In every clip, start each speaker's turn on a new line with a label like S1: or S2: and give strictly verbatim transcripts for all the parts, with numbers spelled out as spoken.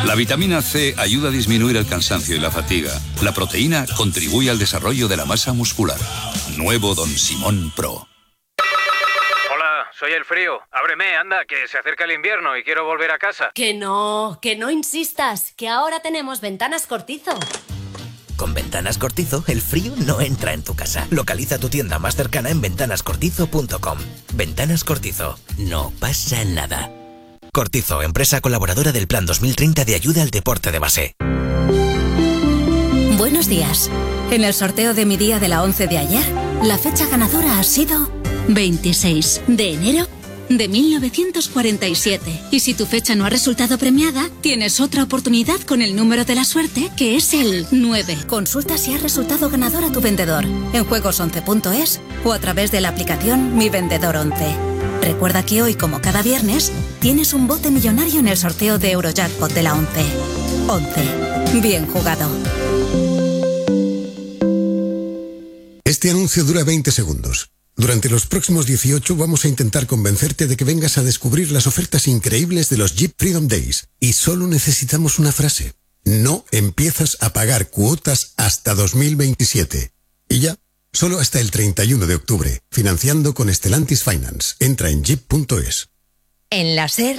S1: La vitamina C ayuda a disminuir el cansancio y la fatiga. La proteína contribuye al desarrollo de la masa muscular. Nuevo Don Simón Pro.
S2: Hola, soy el frío. Ábreme, anda, que se acerca el invierno y quiero volver a casa.
S3: Que no, que no insistas, que ahora tenemos Ventanas Cortizo.
S4: Con Ventanas Cortizo, el frío no entra en tu casa. Localiza tu tienda más cercana en ventanas cortizo punto com. Ventanas Cortizo. No pasa nada. Cortizo, empresa colaboradora del Plan dos mil treinta de ayuda al deporte de base.
S5: Buenos días. En el sorteo de mi día de la once de ayer, la fecha ganadora ha sido veintiséis de enero de mil novecientos cuarenta y siete. Y si tu fecha no ha resultado premiada, tienes otra oportunidad con el número de la suerte, que es el nueve. Consulta si ha resultado ganador a tu vendedor en juegos once punto es o a través de la aplicación Mi Vendedor once. Recuerda que hoy, como cada viernes, tienes un bote millonario en el sorteo de Eurojackpot de la once. once. Bien jugado.
S6: Este anuncio dura veinte segundos. Durante los próximos dieciocho vamos a intentar convencerte de que vengas a descubrir las ofertas increíbles de los Jeep Freedom Days. Y solo necesitamos una frase. No empiezas a pagar cuotas hasta dos mil veintisiete. Y ya. Solo hasta el treinta y uno de octubre, financiando con Stellantis Finance. Entra en jeep punto es.
S7: En la SER,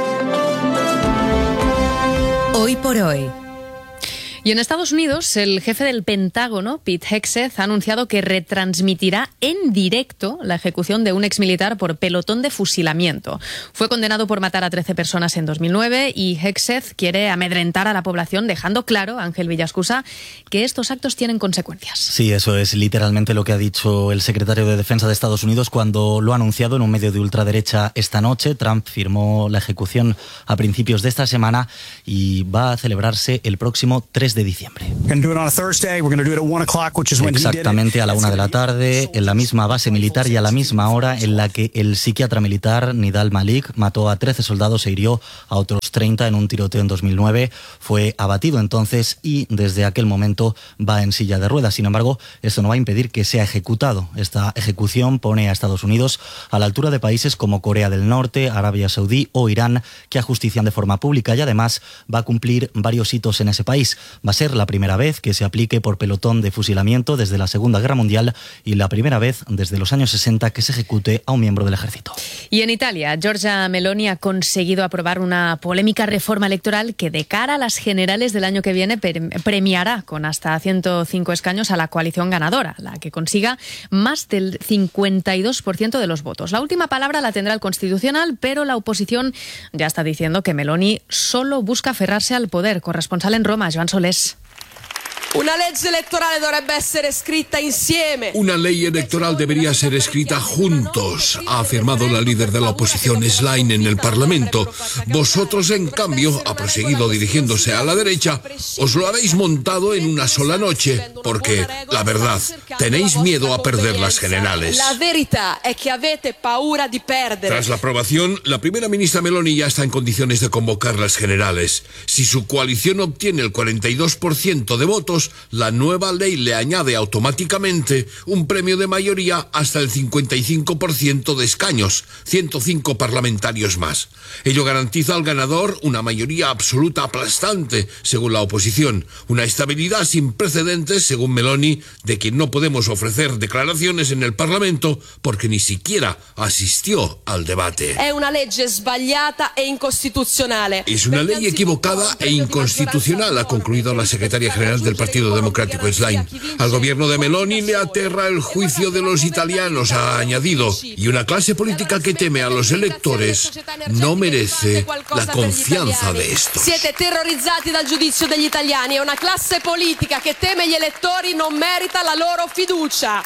S7: hoy por hoy.
S8: Y en Estados Unidos, el jefe del Pentágono, Pete Hegseth, ha anunciado que retransmitirá en directo la ejecución de un exmilitar por pelotón de fusilamiento. Fue condenado por matar a trece personas en dos mil nueve y Hegseth quiere amedrentar a la población, dejando claro, Ángel Villascusa, que estos actos tienen consecuencias.
S9: Sí, eso es literalmente lo que ha dicho el secretario de Defensa de Estados Unidos cuando lo ha anunciado en un medio de ultraderecha esta noche. Trump firmó la ejecución a principios de esta semana y va a celebrarse el próximo tres de diciembre. Exactamente a la una de la tarde, en la misma base militar y a la misma hora en la que el psiquiatra militar Nidal Malik mató a trece soldados e hirió a otros treinta en un tiroteo en dos mil nueve. Fue abatido entonces y desde aquel momento va en silla de ruedas. Sin embargo, esto no va a impedir que sea ejecutado. Esta ejecución pone a Estados Unidos a la altura de países como Corea del Norte, Arabia Saudí o Irán, que ajustician de forma pública y además va a cumplir varios hitos en ese país. Va a ser la primera vez que se aplique por pelotón de fusilamiento desde la Segunda Guerra Mundial y la primera vez desde los años sesenta que se ejecute a un miembro del ejército.
S8: Y en Italia, Giorgia Meloni ha conseguido aprobar una polémica reforma electoral que de cara a las generales del año que viene premiará con hasta ciento cinco escaños a la coalición ganadora, la que consiga más del cincuenta y dos por ciento de los votos. La última palabra la tendrá el Constitucional, pero la oposición ya está diciendo que Meloni solo busca aferrarse al poder. Corresponsal en Roma, Joan Solés.
S10: Una legge elettorale dovrebbe essere scritta insieme.
S11: Una ley electoral debería ser escrita juntos, ha afirmado la líder de la oposición Schlein en el Parlamento. Vosotros, en cambio, ha proseguido dirigiéndose a la derecha, os lo habéis montado en una sola noche, porque, la verdad, tenéis miedo a perder las generales.
S10: La verità è che avete paura di perdere.
S11: Tras la aprobación, la primera ministra Meloni ya está en condiciones de convocar las generales. Si su coalición obtiene el cuarenta y dos por ciento de votos, la nueva ley le añade automáticamente un premio de mayoría hasta el cincuenta y cinco por ciento de escaños, ciento cinco parlamentarios más. Ello garantiza al ganador una mayoría absoluta aplastante, según la oposición, una estabilidad sin precedentes, según Meloni, de quien no podemos ofrecer declaraciones en el Parlamento porque ni siquiera asistió al debate.
S10: Es una ley sbagliata e inconstitucional.
S11: Es una ley equivocada e inconstitucional, ha concluido la secretaria general del Partido Democrático Schlein. Al gobierno de Meloni le aterra el juicio de los italianos, ha añadido, y una clase política que teme a los electores no merece la confianza de estos.
S10: Siete terrorizzati dal giudizio degli italiani e una classe politica che teme gli elettori non merita la loro fiducia.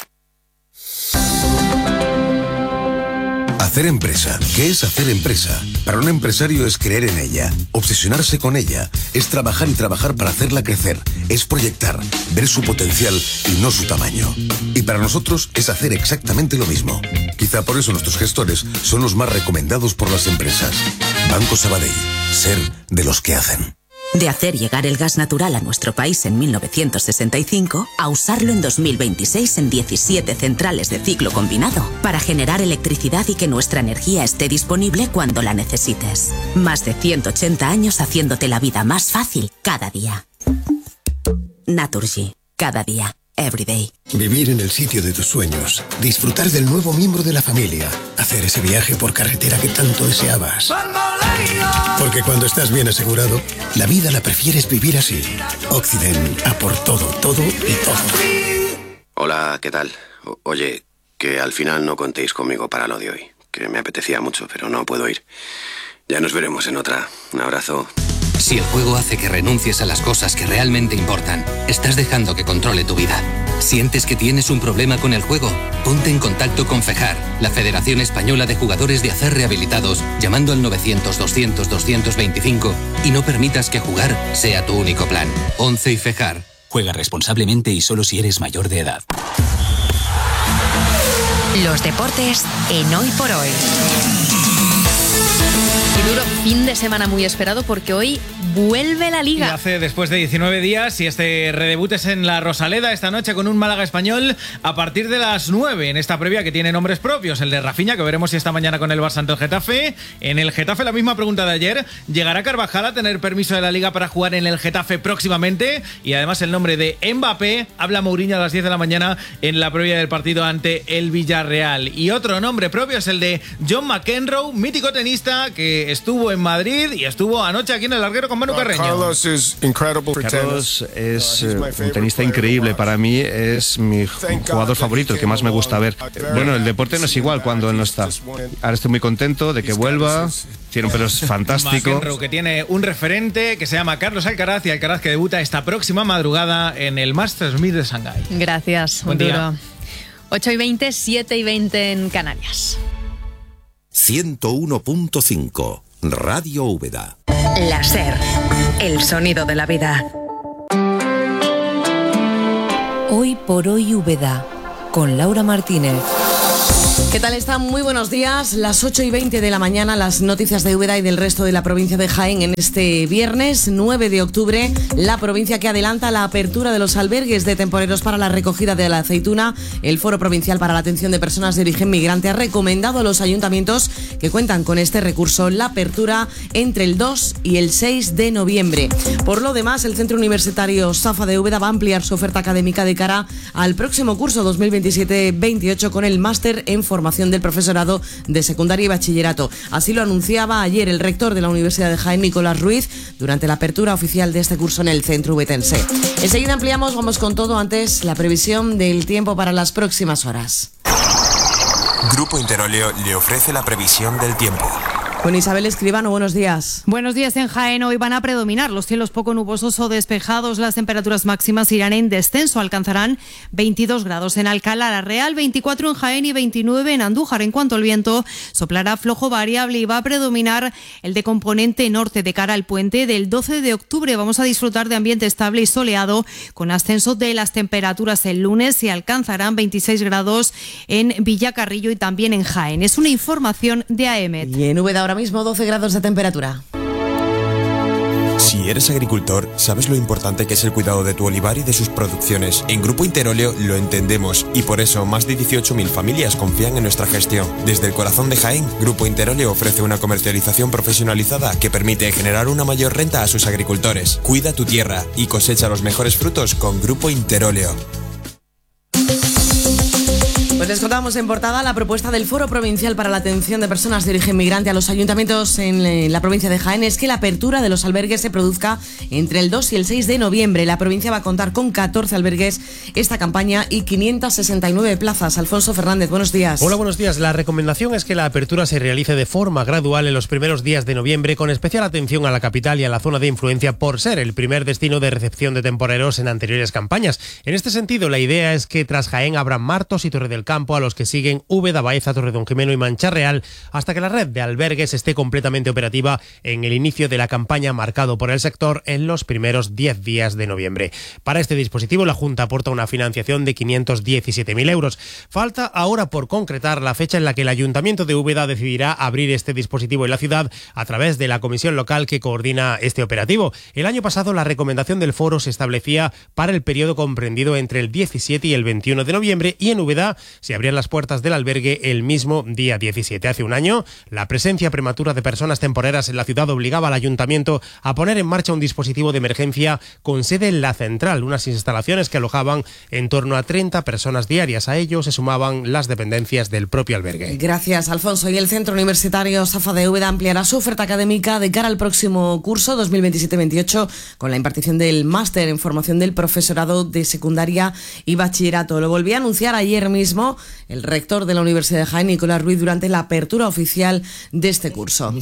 S12: Hacer empresa. ¿Qué es hacer empresa? Para un empresario es creer en ella, obsesionarse con ella, es trabajar y trabajar para hacerla crecer, es proyectar, ver su potencial y no su tamaño. Y para nosotros es hacer exactamente lo mismo. Quizá por eso nuestros gestores son los más recomendados por las empresas. Banco Sabadell. Ser de los que hacen.
S13: De hacer llegar el gas natural a nuestro país en mil novecientos sesenta y cinco a usarlo en dos mil veintiséis en diecisiete centrales de ciclo combinado para generar electricidad y que nuestra energía esté disponible cuando la necesites. Más de ciento ochenta años haciéndote la vida más fácil cada día. Naturgy. Cada día. Everyday.
S6: Vivir en el sitio de tus sueños, disfrutar del nuevo miembro de la familia, hacer ese viaje por carretera que tanto deseabas. Porque cuando estás bien asegurado, la vida la prefieres vivir así. Occident, a por todo, todo y todo.
S14: Hola, ¿qué tal? O- oye, que al final no contéis conmigo para lo de hoy, que me apetecía mucho, pero no puedo ir. Ya nos veremos en otra. Un abrazo.
S15: Si el juego hace que renuncies a las cosas que realmente importan, estás dejando que controle tu vida. ¿Sientes que tienes un problema con el juego? Ponte en contacto con FEJAR, la Federación Española de Jugadores de Azar Rehabilitados, llamando al novecientos, doscientos, doscientos veinticinco y no permitas que jugar sea tu único plan. once y FEJAR.
S16: Juega responsablemente y solo si eres mayor de edad.
S7: Los deportes en Hoy por Hoy.
S8: Y duro fin de semana muy esperado porque hoy vuelve la Liga.
S17: Lo hace después de diecinueve días y este redebut es en la Rosaleda esta noche con un Málaga Español a partir de las nueve en esta previa que tiene nombres propios. El de Rafinha, que veremos si esta mañana con el Barça ante el Getafe. En el Getafe la misma pregunta de ayer. ¿Llegará Carvajal a tener permiso de la Liga para jugar en el Getafe próximamente? Y además el nombre de Mbappé. Habla Mourinho a las diez de la mañana en la previa del partido ante el Villarreal. Y otro nombre propio es el de John McEnroe, mítico tenista que estuvo en Madrid y estuvo anoche aquí en el larguero con Manu Carreño.
S18: Carlos es eh, un tenista increíble. Para mí es mi jugador favorito, el que más me gusta ver. Bueno, el deporte no es igual cuando él no está. Ahora estoy muy contento de que vuelva. Tiene un pelo fantástico.
S17: McEnroe, que tiene un referente que se llama Carlos Alcaraz, y Alcaraz que debuta esta próxima madrugada en el Masters mil de Shanghái.
S8: Gracias,
S17: Buen
S8: Duro.
S17: día.
S8: ocho y veinte, siete y veinte en Canarias.
S19: ciento uno punto cinco Radio Úbeda.
S7: La SER, el sonido de la vida.
S20: Hoy por Hoy Úbeda, con Laura Martínez.
S10: ¿Qué tal están? Muy buenos días. Las ocho y veinte de la mañana, las noticias de Úbeda y del resto de la provincia de Jaén en este viernes nueve de octubre. La provincia que adelanta la apertura de los albergues de temporeros para la recogida de la aceituna. El Foro Provincial para la Atención de Personas de Origen Migrante ha recomendado a los ayuntamientos que cuentan con este recurso la apertura entre el dos y el seis de noviembre. Por lo demás, el Centro Universitario Safa de Úbeda va a ampliar su oferta académica de cara al próximo curso dos mil veintisiete veintiocho con el máster en formación del profesorado de secundaria y bachillerato. Así lo anunciaba ayer el rector de la Universidad de Jaén, Nicolás Ruiz, durante la apertura oficial de este curso en el centro ubetense. Enseguida ampliamos, vamos con todo. Antes, la previsión del tiempo para las próximas horas.
S21: Grupo Interóleo le ofrece la previsión del tiempo.
S10: Con Isabel Escribano, buenos días.
S22: Buenos días. En Jaén hoy van a predominar los cielos poco nubosos o despejados. Las temperaturas máximas irán en descenso, alcanzarán veintidós grados en Alcalá la Real, veinticuatro en Jaén y veintinueve en Andújar. En cuanto al viento, soplará flojo variable y va a predominar el de componente norte de cara al puente del doce de octubre. Vamos a disfrutar de ambiente estable y soleado con ascenso de las temperaturas el lunes y alcanzarán veintiséis grados en Villacarrillo y también en Jaén. Es una información de A E M E T.
S10: Y en Úbeda ahora mismo doce grados de temperatura.
S21: Si eres agricultor, sabes lo importante que es el cuidado de tu olivar y de sus producciones. En Grupo Interóleo lo entendemos y por eso más de dieciocho mil familias confían en nuestra gestión. Desde el corazón de Jaén, Grupo Interóleo ofrece una comercialización profesionalizada que permite generar una mayor renta a sus agricultores. Cuida tu tierra y cosecha los mejores frutos con Grupo Interóleo.
S10: Pues les contamos en portada la propuesta del Foro Provincial para la Atención de Personas de Origen Migrante a los ayuntamientos en la provincia de Jaén es que la apertura de los albergues se produzca entre el dos y el seis de noviembre. La provincia va a contar con catorce albergues esta campaña y quinientas sesenta y nueve plazas. Alfonso Fernández, buenos días.
S23: Hola, buenos días. La recomendación es que la apertura se realice de forma gradual en los primeros días de noviembre, con especial atención a la capital y a la zona de influencia por ser el primer destino de recepción de temporeros en anteriores campañas. En este sentido, la idea es que tras Jaén abran Martos y Torre del campo a los que siguen Úbeda, Baeza, Torredonjimeno y Mancha Real, hasta que la red de albergues esté completamente operativa en el inicio de la campaña marcado por el sector en los primeros diez días de noviembre. Para este dispositivo, la Junta aporta una financiación de quinientos diecisiete mil euros. Falta ahora por concretar la fecha en la que el Ayuntamiento de Úbeda decidirá abrir este dispositivo en la ciudad a través de la comisión local que coordina este operativo. El año pasado, la recomendación del foro se establecía para el periodo comprendido entre el diecisiete y el veintiuno de noviembre, y en Úbeda se abrían las puertas del albergue el mismo día diecisiete. Hace un año, la presencia prematura de personas temporeras en la ciudad obligaba al Ayuntamiento a poner en marcha un dispositivo de emergencia con sede en la central, unas instalaciones que alojaban en torno a treinta personas diarias. A ello se sumaban las dependencias del propio albergue.
S10: Gracias, Alfonso. Y el Centro Universitario Safa de Úbeda ampliará su oferta académica de cara al próximo curso dos mil veintisiete veintiocho con la impartición del máster en formación del profesorado de secundaria y bachillerato. Lo volvió a anunciar ayer mismo el rector de la Universidad de Jaén, Nicolás Ruiz, durante la apertura oficial de este curso.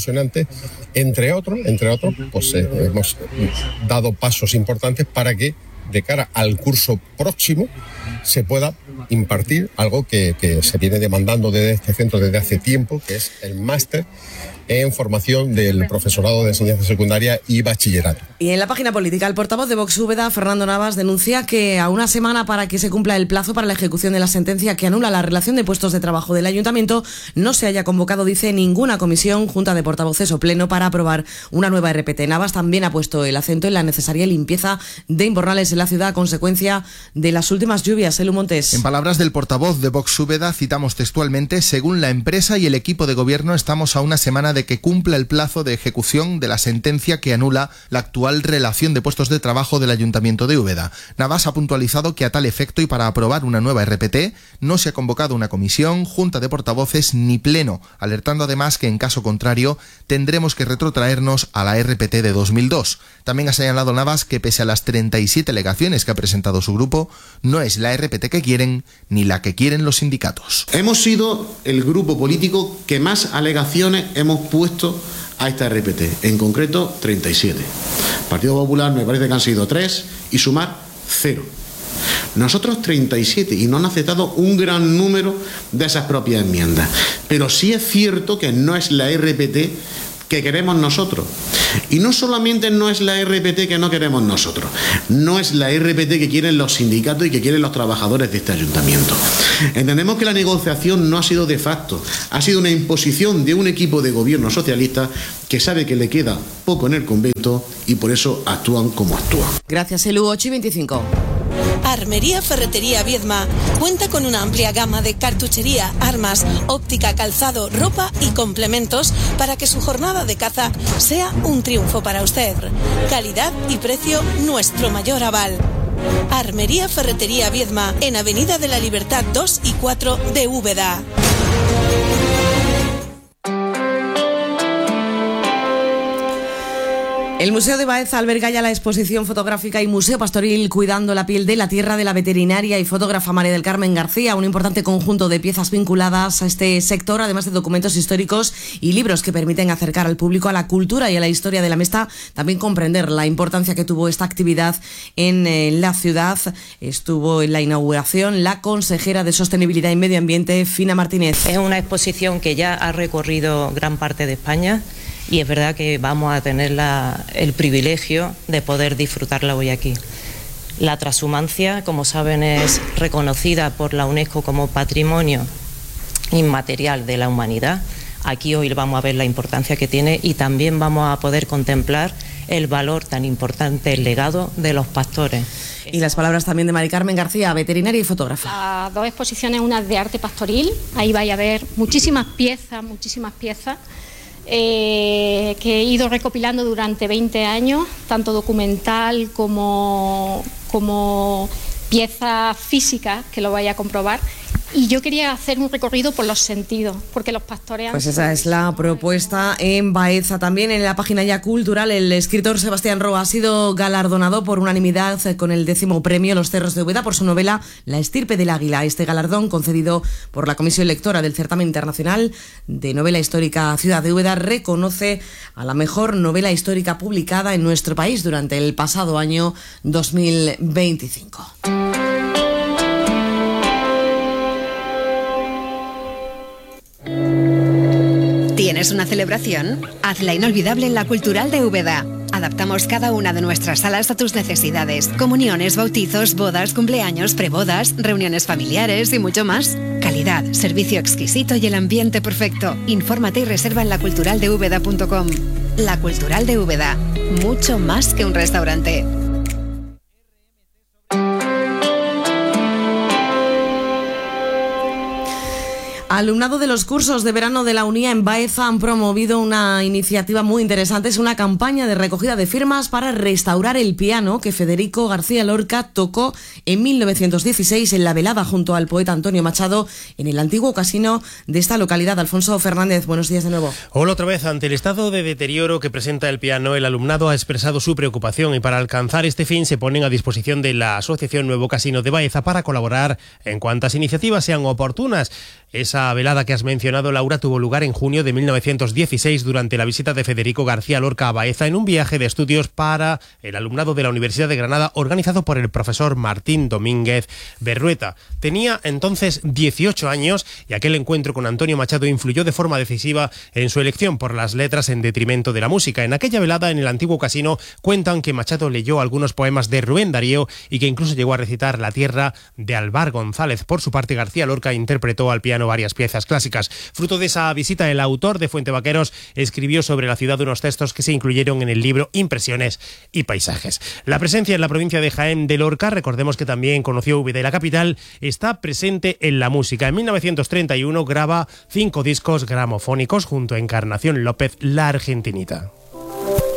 S1: Entre otros, entre otros, pues eh, hemos dado pasos importantes para que de cara al curso próximo se pueda impartir algo que, que se viene demandando desde este centro desde hace tiempo, que es el máster en formación del profesorado de enseñanza secundaria y bachillerato.
S10: Y en la página política, el portavoz de Vox Úbeda, Fernando Navas, denuncia que a una semana para que se cumpla el plazo para la ejecución de la sentencia que anula la relación de puestos de trabajo del Ayuntamiento, no se haya convocado, dice, ninguna comisión, junta de portavoces o pleno para aprobar una nueva R P T. Navas también ha puesto el acento en la necesaria limpieza de invernales en la ciudad a consecuencia de las últimas lluvias. Elu Montes.
S2: En palabras del portavoz de Vox Úbeda, citamos textualmente: según la empresa y el equipo de gobierno, estamos a una semana de de que cumpla el plazo de ejecución de la sentencia que anula la actual relación de puestos de trabajo del Ayuntamiento de Úbeda. Navas ha puntualizado que a tal efecto y para aprobar una nueva R P T no se ha convocado una comisión, junta de portavoces ni pleno, alertando además que en caso contrario tendremos que retrotraernos a la R P T de dos mil dos. También ha señalado Navas que pese a las treinta y siete alegaciones que ha presentado su grupo, no es la R P T que quieren ni la que quieren los sindicatos.
S3: Hemos sido el grupo político que más alegaciones hemos puesto a esta R P T, en concreto treinta y siete. Partido Popular me parece que han sido tres y Sumar cero. Nosotros treinta y siete y no han aceptado un gran número de esas propias enmiendas. Pero sí es cierto que no es la R P T que queremos nosotros. Y no solamente no es la R P T que no queremos nosotros, no es la R P T que quieren los sindicatos y que quieren los trabajadores de este ayuntamiento. Entendemos que la negociación no ha sido de facto, ha sido una imposición de un equipo de gobierno socialista que sabe que le queda poco en el convento y por eso actúan como actúan.
S10: Gracias, Elu. Ocho y veinticinco.
S24: Armería Ferretería Viedma cuenta con una amplia gama de cartuchería, armas, óptica, calzado, ropa y complementos para que su jornada de caza sea un triunfo para usted. Calidad y precio, nuestro mayor aval. Armería Ferretería Viedma, en Avenida de la Libertad dos y cuatro de Úbeda.
S10: El Museo de Baeza alberga ya la exposición fotográfica y Museo Pastoril Cuidando la piel de la tierra de la veterinaria y fotógrafa María del Carmen García, un importante conjunto de piezas vinculadas a este sector, además de documentos históricos y libros que permiten acercar al público a la cultura y a la historia de la Mesta, también comprender la importancia que tuvo esta actividad en eh, la ciudad. Estuvo en la inauguración la consejera de Sostenibilidad y Medio Ambiente, Fina Martínez.
S25: Es una exposición que ya ha recorrido gran parte de España. Y es verdad que vamos a tener la, el privilegio de poder disfrutarla hoy aquí. La transhumancia, como saben, es reconocida por la UNESCO como patrimonio inmaterial de la humanidad. Aquí hoy vamos a ver la importancia que tiene y también vamos a poder contemplar el valor tan importante, el legado de los pastores.
S10: Y las palabras también de Mari Carmen García, veterinaria y fotógrafa.
S26: Las dos exposiciones, una de arte pastoril, ahí vais a ver muchísimas piezas, muchísimas piezas. Eh, que he ido recopilando durante veinte años, tanto documental como, como piezas físicas, que lo vaya a comprobar. Y yo quería hacer un recorrido por los sentidos, porque los pastores...
S10: Pues esa es la propuesta en Baeza. También en la página ya cultural, el escritor Sebastián Roa ha sido galardonado por unanimidad con el décimo premio Los Cerros de Úbeda por su novela La estirpe del águila. Este galardón, concedido por la Comisión Lectora del Certamen Internacional de Novela Histórica Ciudad de Úbeda, reconoce a la mejor novela histórica publicada en nuestro país durante el pasado año dos mil veinticinco.
S4: ¿Tienes una celebración? Hazla inolvidable en la Cultural de Úbeda. Adaptamos cada una de nuestras salas a tus necesidades. Comuniones, bautizos, bodas, cumpleaños, prebodas, reuniones familiares y mucho más. Calidad, servicio exquisito y el ambiente perfecto. Infórmate y reserva en la cultural de úbeda punto com. La Cultural de Úbeda. Mucho más que un restaurante.
S10: Alumnado de los cursos de verano de la UNIA en Baeza han promovido una iniciativa muy interesante. Es una campaña de recogida de firmas para restaurar el piano que Federico García Lorca tocó en mil novecientos dieciséis en la velada junto al poeta Antonio Machado en el antiguo casino de esta localidad. Alfonso Fernández, buenos días de nuevo.
S23: Hola otra vez. Ante el estado de deterioro que presenta el piano, el alumnado ha expresado su preocupación y para alcanzar este fin se ponen a disposición de la Asociación Nuevo Casino de Baeza para colaborar en cuantas iniciativas sean oportunas. Esa velada que has mencionado, Laura, tuvo lugar en junio de mil novecientos dieciséis durante la visita de Federico García Lorca a Baeza en un viaje de estudios para el alumnado de la Universidad de Granada organizado por el profesor Martín Domínguez Berrueta. Tenía entonces dieciocho años y aquel encuentro con Antonio Machado influyó de forma decisiva en su elección por las letras en detrimento de la música. En aquella velada en el antiguo casino cuentan que Machado leyó algunos poemas de Rubén Darío y que incluso llegó a recitar La tierra de Alvar González. Por su parte, García Lorca interpretó al piano varias piezas clásicas. Fruto de esa visita, el autor de Fuentevaqueros escribió sobre la ciudad unos textos que se incluyeron en el libro Impresiones y Paisajes. La presencia en la provincia de Jaén de Lorca, recordemos que también conoció Úbeda y la capital, está presente en la música. En mil novecientos treinta y uno graba cinco discos gramofónicos junto a Encarnación López, la argentinita.